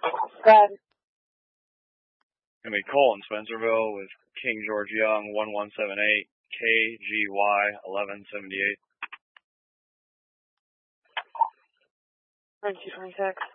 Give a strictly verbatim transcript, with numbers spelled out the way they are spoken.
Got it. Gonna be Cole in Spencerville with King George Young, one one seven eight, K G Y eleven seventy-eight. nineteen twenty-six.